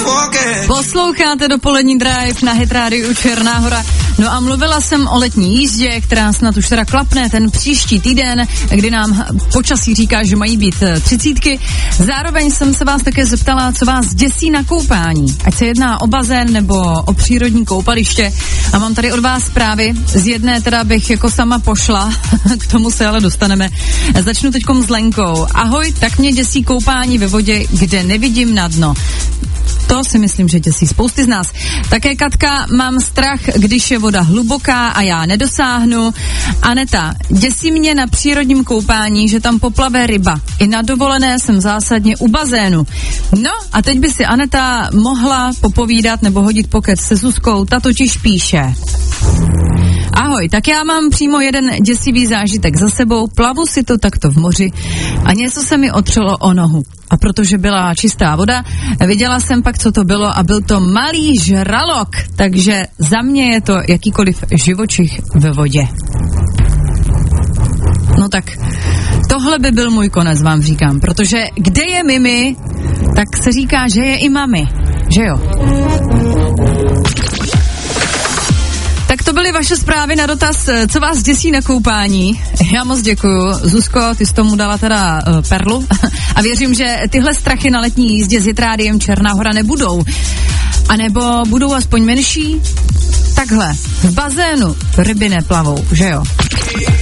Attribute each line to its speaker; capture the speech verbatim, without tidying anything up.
Speaker 1: Posloucháte dopolední drive na Hit Radio Černá Hora. No a mluvila jsem o letní jízdě, která snad už teda klapne ten příští týden, kdy nám počasí říká, že mají být třicítky. Zároveň jsem se vás také zeptala, co vás děsí na koupání. Ať se jedná o bazén nebo o přírodní koupaliště. A mám tady od vás zprávy. Z jedné teda bych jako sama pošla, k tomu se ale dostaneme. Začnu teďkom s Lenkou. Ahoj, tak mě děsí koupání ve vodě, kde nevidím na dno. To si myslím, že děsí spousty z nás. Také Katka, mám strach, když je voda hluboká a já nedosáhnu. Aneta, děsí mě na přírodním koupání, že tam poplave ryba. I na dovolené jsem zásadně u bazénu. No a teď by si Aneta mohla popovídat nebo hodit pokec se Zuzkou, ta totiž píše. Ahoj, tak já mám přímo jeden děsivý zážitek za sebou, plavu si to takto v moři a něco se mi otřelo o nohu. A protože byla čistá voda, viděla jsem pak, co to bylo a byl to malý žralok, takže za mě je to jakýkoliv živočich ve vodě. No tak tohle by byl můj konec, vám říkám, protože kde je Mimi, tak se říká, že je i mami, že jo? Tak to byly vaše zprávy na dotaz, co vás děsí na koupání. Já moc děkuju. Zuzko, ty jsi tomu dala teda uh, perlu a věřím, že tyhle strachy na letní jízdě s Hit Rádiem Černá Hora nebudou. A nebo budou aspoň menší. Takhle, v bazénu ryby neplavou, že jo?